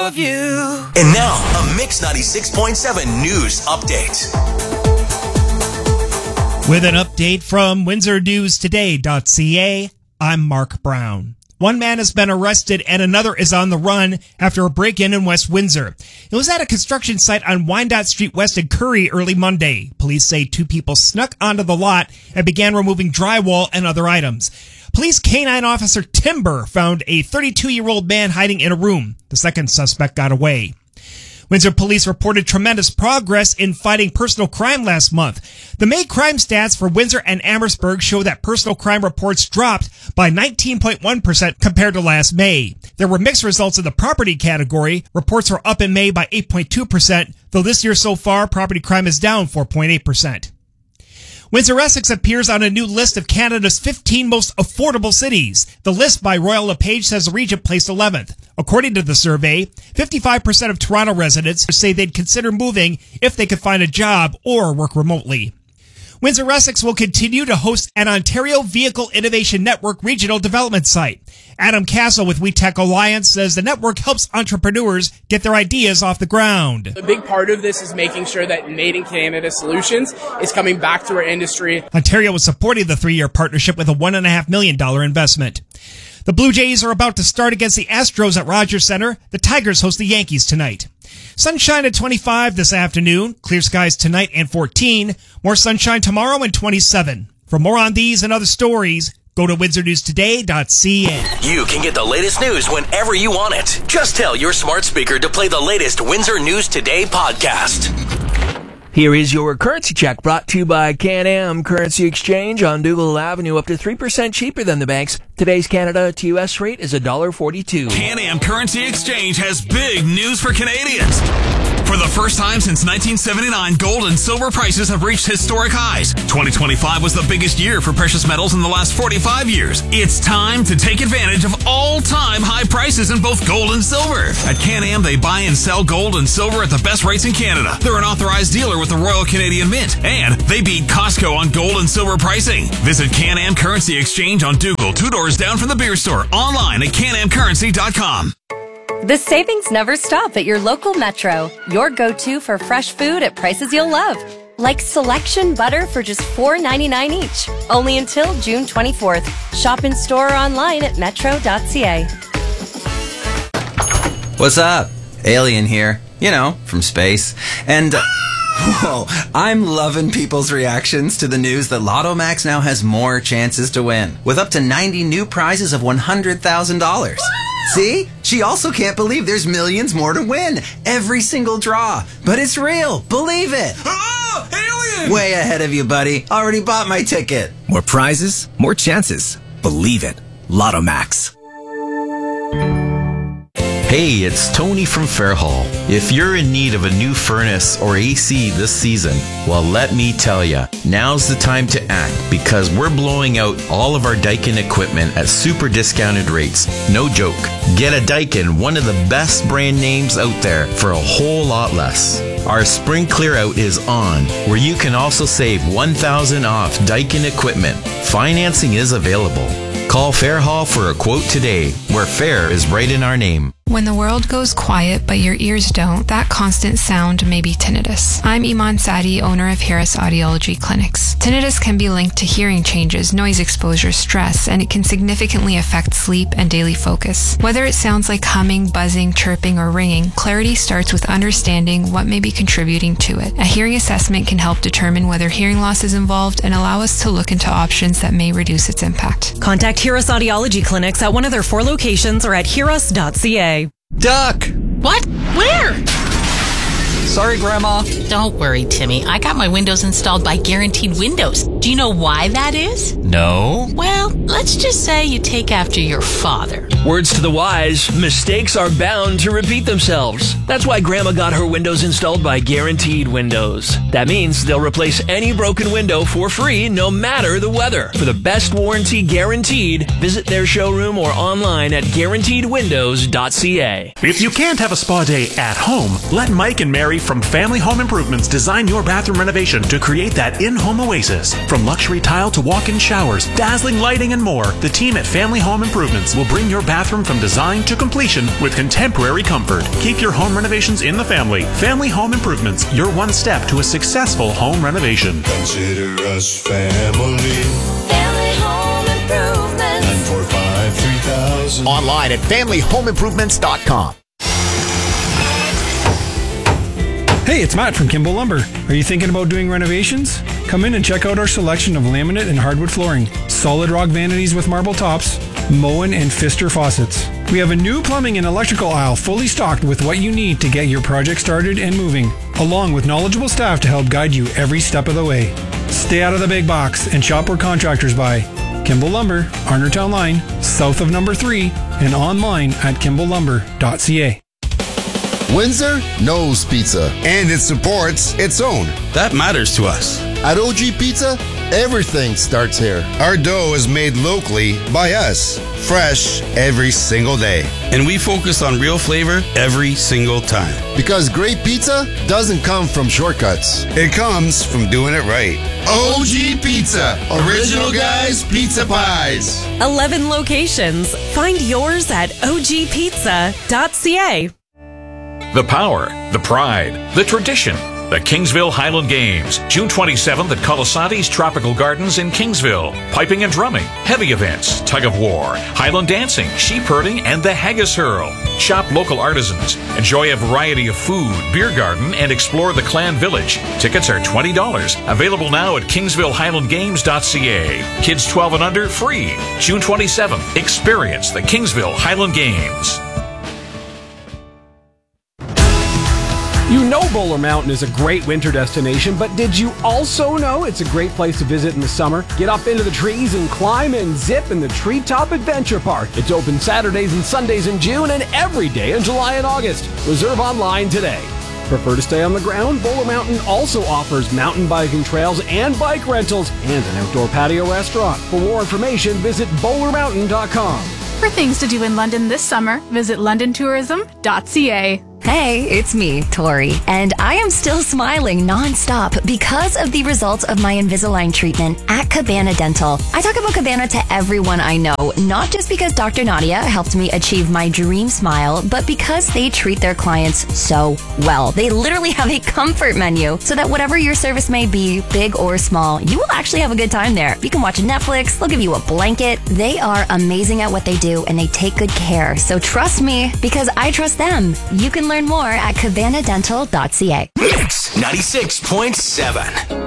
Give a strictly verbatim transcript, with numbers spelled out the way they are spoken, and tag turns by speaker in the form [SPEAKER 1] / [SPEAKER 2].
[SPEAKER 1] of you.
[SPEAKER 2] And now, a Mix ninety-six point seven news update.
[SPEAKER 3] With an update from Windsor News Today dot C A, I'm Mark Brown. One man has been arrested and another is on the run after a break-in in West Windsor. It was at a construction site on Wyandotte Street West in Curry early Monday. Police say two people snuck onto the lot and began removing drywall and other items. Police canine officer Timber found a thirty-two-year-old man hiding in a room. The second suspect got away. Windsor police reported tremendous progress in fighting personal crime last month. The May crime stats for Windsor and Amherstburg show that personal crime reports dropped by nineteen point one percent compared to last May. There were mixed results in the property category. Reports were up in May by eight point two percent, though this year so far, property crime is down four point eight percent. Windsor-Essex appears on a new list of Canada's fifteen most affordable cities. The list by Royal LePage says the region placed eleventh. According to the survey, fifty-five percent of Toronto residents say they'd consider moving if they could find a job or work remotely. Windsor-Essex will continue to host an Ontario Vehicle Innovation Network regional development site. Adam Castle with WeTech Alliance says the network helps entrepreneurs get their ideas off the ground.
[SPEAKER 4] A big part of this is making sure that Made in Canada Solutions is coming back to our industry.
[SPEAKER 3] Ontario is supporting the three-year partnership with a one point five million dollars investment. The Blue Jays are about to start against the Astros at Rogers Center. The Tigers host the Yankees tonight. Sunshine at twenty-five this afternoon. Clear skies tonight and fourteen. More sunshine tomorrow and twenty-seven. For more on these and other stories, go to Windsor News Today dot C A.
[SPEAKER 2] You can get the latest news whenever you want it. Just tell your smart speaker to play the latest Windsor News Today podcast.
[SPEAKER 5] Here is your currency check brought to you by Can-Am Currency Exchange on Dougal Avenue, up to three percent cheaper than the banks. Today's Canada to U S rate is one dollar forty-two.
[SPEAKER 6] Can-Am Currency Exchange has big news for Canadians. For the first time since nineteen seventy-nine, gold and silver prices have reached historic highs. twenty twenty-five was the biggest year for precious metals in the last forty-five years. It's time to take advantage of all-time high prices in both gold and silver. At Can-Am, they buy and sell gold and silver at the best rates in Canada. They're an authorized dealer with the Royal Canadian Mint, and they beat Costco on gold and silver pricing. Visit Can-Am Currency Exchange on Dougal, two doors down from the beer store, online at can am currency dot com.
[SPEAKER 7] The savings never stop at your local Metro. Your go-to for fresh food at prices you'll love. Like Selection butter for just four ninety-nine each. Only until June twenty-fourth. Shop in store or online at metro dot c a.
[SPEAKER 8] What's up? Alien here. You know, from space. And... Uh, whoa, I'm loving people's reactions to the news that Lotto Max now has more chances to win, with up to ninety new prizes of one hundred thousand dollars. See? She also can't believe there's millions more to win. Every single draw. But it's real. Believe it.
[SPEAKER 6] Oh, alien!
[SPEAKER 8] Way ahead of you, buddy. Already bought my ticket.
[SPEAKER 9] More prizes, more chances. Believe it. Lotto Max.
[SPEAKER 10] Hey, it's Tony from Fairhall. If you're in need of a new furnace or A C this season, well, let me tell ya, now's the time to act, because we're blowing out all of our Daikin equipment at super discounted rates. No joke. Get a Daikin, one of the best brand names out there, for a whole lot less. Our spring clear out is on, where you can also save one thousand dollars off Daikin equipment. Financing is available. Call Fairhall for a quote today, where fair is right in our name.
[SPEAKER 11] When the world goes quiet but your ears don't, that constant sound may be tinnitus. I'm Iman Sadi, owner of Harris Audiology Clinics. Tinnitus can be linked to hearing changes, noise exposure, stress, and it can significantly affect sleep and daily focus. Whether it sounds like humming, buzzing, chirping, or ringing, clarity starts with understanding what may be contributing to it. A hearing assessment can help determine whether hearing loss is involved and allow us to look into options that may reduce its impact.
[SPEAKER 12] Contact Harris Audiology Clinics at one of their four locations or at hearus dot c a.
[SPEAKER 13] Duck!
[SPEAKER 14] What? Where?
[SPEAKER 13] Sorry, Grandma.
[SPEAKER 14] Don't worry, Timmy. I got my windows installed by Guaranteed Windows. Do you know why that is?
[SPEAKER 13] No.
[SPEAKER 14] Well, let's just say you take after your father.
[SPEAKER 5] Words to the wise, mistakes are bound to repeat themselves. That's why Grandma got her windows installed by Guaranteed Windows. That means they'll replace any broken window for free, no matter the weather. For the best warranty guaranteed, visit their showroom or online at guaranteed windows dot c a.
[SPEAKER 15] If you can't have a spa day at home, let Mike and Mary from Family Home Improvements design your bathroom renovation to create that in-home oasis. From luxury tile to walk-in shower, showers, dazzling lighting, and more, the team at Family Home Improvements will bring your bathroom from design to completion with contemporary comfort. Keep your home renovations in the family. Family Home Improvements, your one step to a successful home renovation.
[SPEAKER 1] Consider us family.
[SPEAKER 16] Family Home Improvements.
[SPEAKER 1] nine four five, three thousand.
[SPEAKER 17] Online at family home improvements dot com.
[SPEAKER 18] Hey, it's Matt from Kimball Lumber. Are you thinking about doing renovations? Come in and check out our selection of laminate and hardwood flooring, solid rock vanities with marble tops, Moen and Pfister faucets. We have a new plumbing and electrical aisle fully stocked with what you need to get your project started and moving, along with knowledgeable staff to help guide you every step of the way. Stay out of the big box and shop where contractors buy. Kimball Lumber, Arnertown Line, south of number three, and online at kimball lumber dot c a.
[SPEAKER 19] Windsor knows pizza, and it supports its own.
[SPEAKER 20] That matters to us.
[SPEAKER 19] At O G Pizza, everything starts here.
[SPEAKER 20] Our dough is made locally by us, fresh every single day. And we focus on real flavor every single time.
[SPEAKER 19] Because great pizza doesn't come from shortcuts.
[SPEAKER 20] It comes from doing it right.
[SPEAKER 19] O G Pizza, original guys, pizza pies.
[SPEAKER 12] eleven locations. Find yours at o g pizza dot c a.
[SPEAKER 21] The power, the pride, the tradition. The Kingsville Highland Games, June twenty-seventh at Colasanti's Tropical Gardens in Kingsville. Piping and drumming, heavy events, tug of war, Highland dancing, sheep herding, and the haggis hurl. Shop local artisans, enjoy a variety of food, beer garden, and explore the Clan Village. Tickets are twenty dollars. Available now at kingsville highland games dot c a. Kids twelve and under, free. June twenty-seventh, experience the Kingsville Highland Games.
[SPEAKER 22] You know Bowler Mountain is a great winter destination, but did you also know it's a great place to visit in the summer? Get up into the trees and climb and zip in the Treetop Adventure Park. It's open Saturdays and Sundays in June and every day in July and August. Reserve online today. Prefer to stay on the ground? Bowler Mountain also offers mountain biking trails and bike rentals and an outdoor patio restaurant. For more information, visit bowler mountain dot com.
[SPEAKER 23] For things to do in London this summer, visit london tourism dot c a.
[SPEAKER 24] Hey, it's me, Tori, and I am still smiling nonstop because of the results of my Invisalign treatment at Cabana Dental. I talk about Cabana to everyone I know, not just because Doctor Nadia helped me achieve my dream smile, but because they treat their clients so well. They literally have a comfort menu so that whatever your service may be, big or small, you will actually have a good time there. You can watch Netflix, they'll give you a blanket. They are amazing at what they do and they take good care. So trust me, because I trust them. You can learn more at cabana dental dot c a.
[SPEAKER 2] Mix ninety-six point seven.